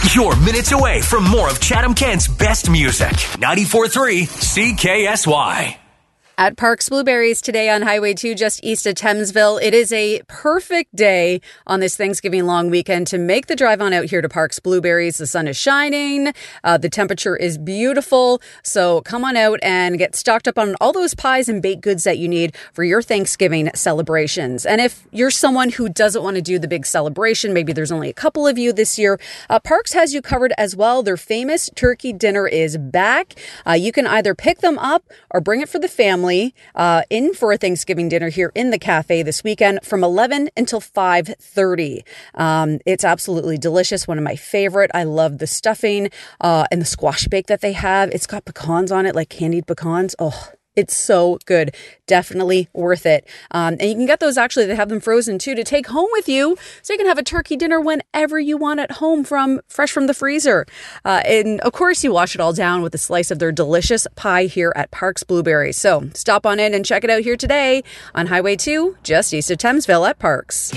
You're minutes away from more of Chatham-Kent's best music. 94.3 CKSY. At Parks Blueberries today on Highway 2, just east of Thamesville. It is a perfect day on this Thanksgiving long weekend to make the drive on out here to Parks Blueberries. The sun is shining. The temperature is beautiful. So come on out and get stocked up on all those pies and baked goods that you need for your Thanksgiving celebrations. And if you're someone who doesn't want to do the big celebration, maybe there's only a couple of you this year, Parks has you covered as well. Their famous turkey dinner is back. You can either pick them up or bring it for the family in for a Thanksgiving dinner here in the cafe this weekend from 11 until 5:30. It's absolutely delicious. One of my favorite. I love the stuffing and the squash bake that they have. It's got pecans on it, like candied pecans. Oh, it's so good. Definitely worth it. And you can get those, actually, they have them frozen too, to take home with you. So you can have a turkey dinner whenever you want at home, fresh from the freezer. And of course, you wash it all down with a slice of their delicious pie here at Parks Blueberries. So stop on in and check it out here today on Highway 2, just east of Thamesville at Parks.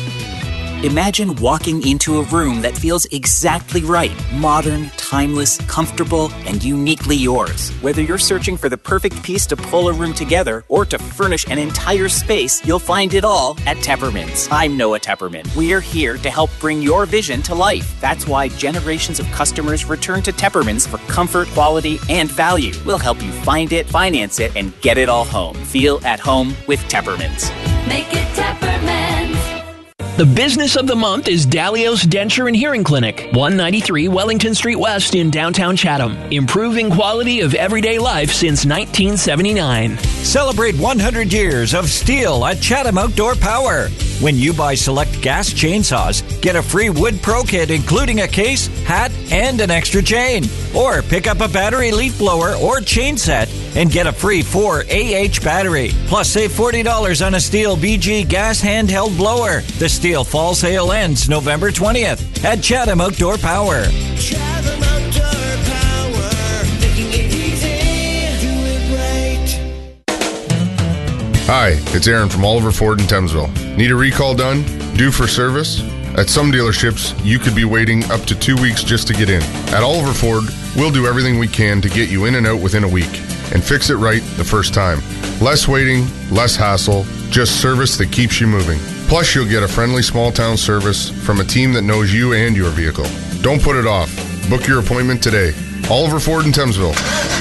Imagine walking into a room that feels exactly right. Modern, timeless, comfortable, and uniquely yours. Whether you're searching for the perfect piece to pull a room together or to furnish an entire space, you'll find it all at Teppermans. I'm Noah Tepperman. We're here to help bring your vision to life. That's why generations of customers return to Teppermans for comfort, quality, and value. We'll help you find it, finance it, and get it all home. Feel at home with Teppermans. Make it Teppermans. The business of the month is Dalios Denture and Hearing Clinic, 193 Wellington Street West in downtown Chatham. Improving quality of everyday life since 1979. Celebrate 100 years of Stihl at Chatham Outdoor Power. When you buy select gas chainsaws, get a free Wood Pro kit including a case, hat, and an extra chain. Or pick up a battery leaf blower or chain set and get a free 4 AH battery. Plus save $40 on a Stihl BG gas handheld blower. The Stihl fall sale ends November 20th at Chatham Outdoor Power. Chatham Outdoor Power, making it easy, do it right. Hi, it's Aaron from Oliver Ford in Thamesville. Need a recall done? Due for service? At some dealerships, you could be waiting up to 2 weeks just to get in. At Oliver Ford, we'll do everything we can to get you in and out within a week and fix it right the first time. Less waiting, less hassle, just service that keeps you moving. Plus, you'll get a friendly small-town service from a team that knows you and your vehicle. Don't put it off. Book your appointment today. Oliver Ford in Thamesville.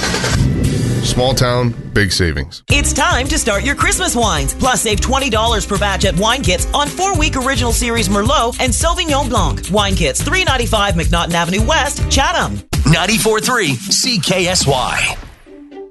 Small town, big savings. It's time to start your Christmas wines. Plus, save $20 per batch at Wine Kits on 4-week Original Series Merlot and Sauvignon Blanc. Wine Kits, 395 McNaughton Avenue West, Chatham. 94.3 CKSY.